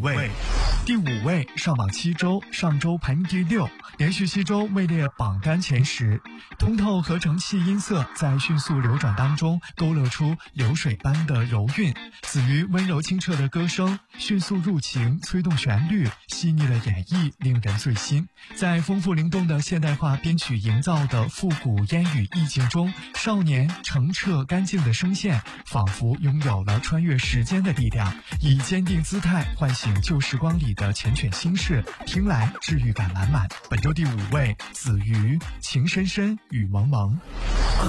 位。第5位上榜7周，上周排名第6，连续7周位列榜单前10。通透合成器音色在迅速流转当中勾勒出流水般的柔韵，子瑜温柔清澈的歌声迅速入情，催动旋律，细腻的演绎令人醉心。在丰富灵动的现代化编曲营造的复古烟雨意境中，少年澄澈干净的声线仿佛拥有了穿越时间的力量，以坚定姿态唤醒旧时光里的缱绻心事，听来治愈感满满。本周第5位，子瑜情深深雨蒙蒙。